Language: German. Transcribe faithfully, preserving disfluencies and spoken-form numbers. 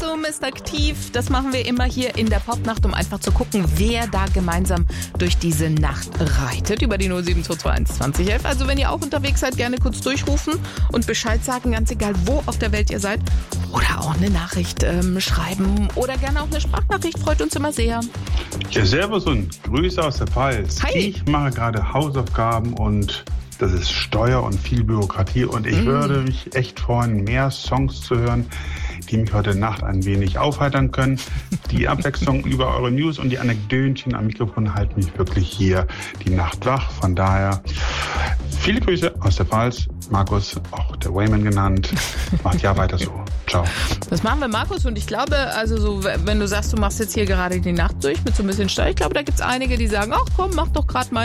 Universum ist aktiv. Das machen wir immer hier in der Popnacht, um einfach zu gucken, wer da gemeinsam durch diese Nacht reitet. Über die null sieben zwei zwei eins zwanzig elf. Also wenn ihr auch unterwegs seid, gerne kurz durchrufen und Bescheid sagen, ganz egal, wo auf der Welt ihr seid. Oder auch eine Nachricht ähm, schreiben oder gerne auch eine Sprachnachricht. Freut uns immer sehr. Ja, servus und Grüße aus der Pfalz. Hi. Ich mache gerade Hausaufgaben und das ist Steuer und viel Bürokratie. Und ich mm. würde mich echt freuen, mehr Songs zu hören, die mich heute Nacht ein wenig aufheitern können. Die Abwechslung über eure News und die Anekdönchen am Mikrofon halten mich wirklich hier die Nacht wach. Von daher viele Grüße aus der Pfalz. Markus, auch der Wayman genannt. Macht ja weiter so. Ciao. Das machen wir, Markus. Und ich glaube, also so, wenn du sagst, du machst jetzt hier gerade die Nacht durch mit so ein bisschen Steuer, ich glaube, da gibt es einige, die sagen, ach komm, mach doch gerade mal